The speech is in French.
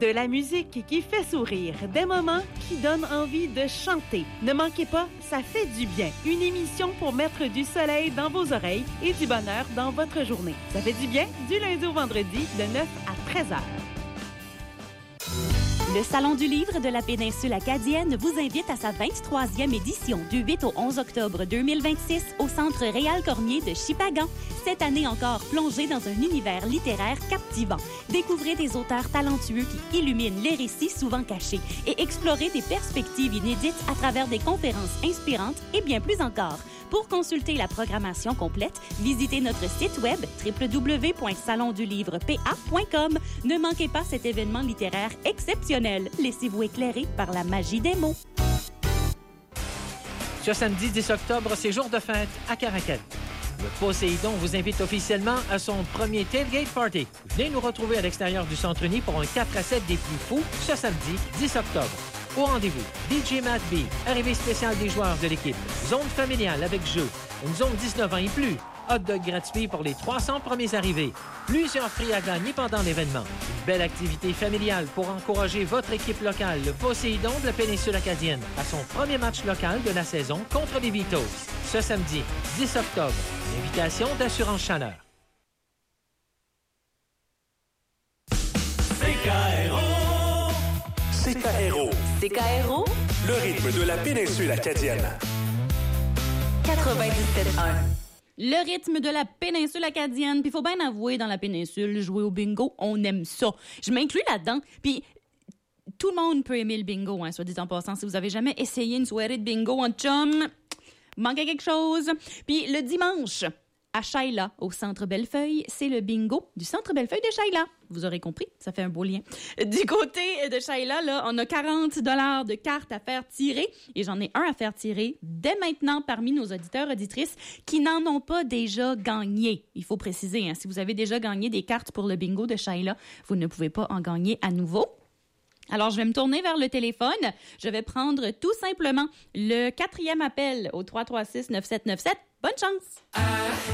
De la musique qui fait sourire, des moments qui donnent envie de chanter. Ne manquez pas, ça fait du bien. Une émission pour mettre du soleil dans vos oreilles et du bonheur dans votre journée. Ça fait du bien du lundi au vendredi de 9 à 13 heures. Le Salon du livre de la péninsule acadienne vous invite à sa 23e édition du 8 au 11 octobre 2026 au Centre Réal Cormier de Shippagan. Cette année encore, plongez dans un univers littéraire captivant. Découvrez des auteurs talentueux qui illuminent les récits souvent cachés et explorez des perspectives inédites à travers des conférences inspirantes et bien plus encore. Pour consulter la programmation complète, visitez notre site web www.salondulivrepa.com. Ne manquez pas cet événement littéraire exceptionnel. Laissez-vous éclairer par la magie des mots. Ce samedi 10 octobre, c'est jour de fête à Caracal. Le Poséidon vous invite officiellement à son premier tailgate party. Venez nous retrouver à l'extérieur du Centre Uni pour un 4 à 7 des plus fous ce samedi 10 octobre. Au rendez-vous, DJ Matt B, arrivée spéciale des joueurs de l'équipe, zone familiale avec jeu, une zone 19 ans et plus, hot dog gratuit pour les 300 premiers arrivés, plusieurs prix à gagner pendant l'événement, une belle activité familiale pour encourager votre équipe locale, le Poséidon de la péninsule acadienne, à son premier match local de la saison contre les Beatles, ce samedi 10 octobre. Une invitation d'Assurance Chaleur. CKRO. CKRO, Le rythme de la péninsule acadienne. 97.1. Le rythme de la péninsule acadienne. Puis il faut bien avouer, dans la péninsule, jouer au bingo, on aime ça. Je m'inclus là-dedans. Puis tout le monde peut aimer le bingo, hein, soit dit en passant. Si vous avez jamais essayé une soirée de bingo en chum, manquez quelque chose. Puis le dimanche, à Shayla, au Centre Bellefeuille, c'est le bingo du Centre Bellefeuille de Shayla. Vous aurez compris, ça fait un beau lien. Du côté de Shayla, là, on a 40 $ de cartes à faire tirer. Et j'en ai un à faire tirer dès maintenant parmi nos auditeurs, auditrices qui n'en ont pas déjà gagné. Il faut préciser, hein, si vous avez déjà gagné des cartes pour le bingo de Shayla, vous ne pouvez pas en gagner à nouveau. Alors, je vais me tourner vers le téléphone. Je vais prendre tout simplement le 4e appel au 336-9797. Bonne chance!